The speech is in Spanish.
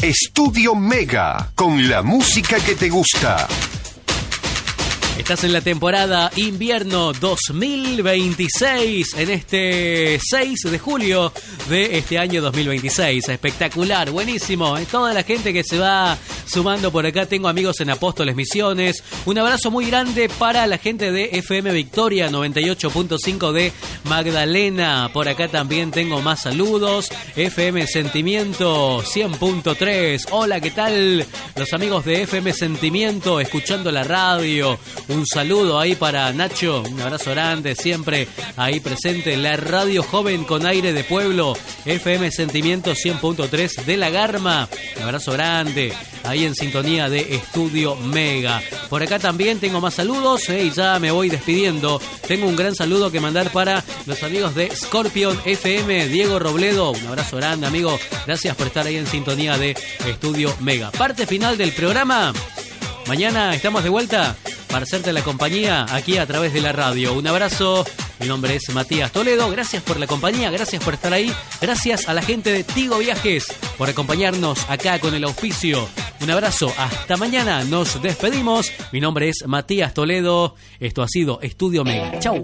Estudio Mega, con la música que te gusta. Estás en la temporada invierno 2026, en este 6 de julio de este año 2026. Espectacular, buenísimo. Toda la gente que se va sumando por acá. Tengo amigos en Apóstoles Misiones. Un abrazo muy grande para la gente de FM Victoria 98.5 de Magdalena. Por acá también tengo más saludos. FM Sentimiento 100.3. Hola, ¿qué tal? Los amigos de FM Sentimiento escuchando la radio. Un saludo ahí para Nacho, un abrazo grande, siempre ahí presente. La radio joven con aire de pueblo, FM Sentimiento 100.3 de La Garma. Un abrazo grande, ahí en sintonía de Estudio Mega. Por acá también tengo más saludos y ya me voy despidiendo. Tengo un gran saludo que mandar para los amigos de Scorpion FM, Diego Robledo. Un abrazo grande, amigo. Gracias por estar ahí en sintonía de Estudio Mega. Parte final del programa. Mañana estamos de vuelta para hacerte la compañía aquí a través de la radio. Un abrazo, mi nombre es Matías Toledo, gracias por la compañía, gracias por estar ahí, gracias a la gente de Tigo Viajes por acompañarnos acá con el auspicio. Un abrazo, hasta mañana, nos despedimos. Mi nombre es Matías Toledo, esto ha sido Estudio Mega. Chau.